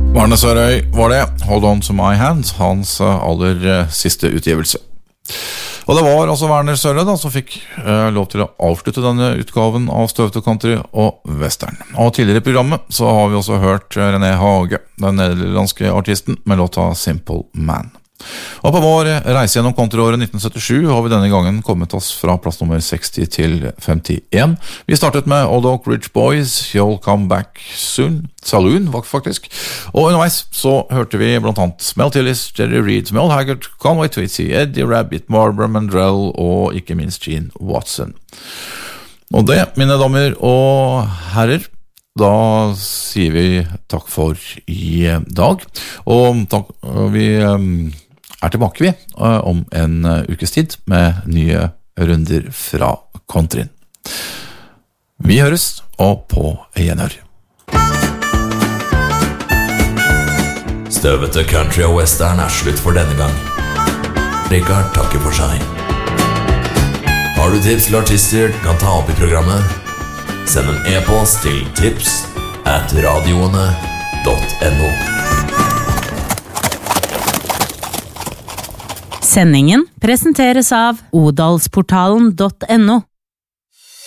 Arne Sørøy var det, Hold On To My Hand, hans aller siste utgivelse. Og det var altså Werner Sørøy da, som fikk lov til å avslutte denne utgaven av Støvete Country og Western. Og tidligere i programmet så har vi også hørt René Hage, den nederlandske artisten, med låta Simple Man. Og på vår reise gjennom countryåret 1977 har vi denne gangen kommet oss fra plass nummer 60 til 51. Vi startet med Old Oak Ridge Boys, You'll Come Back Soon, Saloon faktisk. Og underveis så hørte vi blant annet Mel Tillis, Jerry Reed, Mel Haggard, Conway Twitty, Eddie Rabbit, Barbara Mandrell og ikke minst Gene Watson. Og det, mine damer og herrer, da sier vi takk for i dag. Og takk, vi tilbake vi om en ukes tid med nye runder fra countryen. Vi høres og på gjenhør. Støvete country og western slutt for denne gang. Rikard takker for seg. Har du tips til artister du kan ta opp i programmet? Send en e-post til tips@radioene.no. Sendingen presenteres av odalsportalen.no.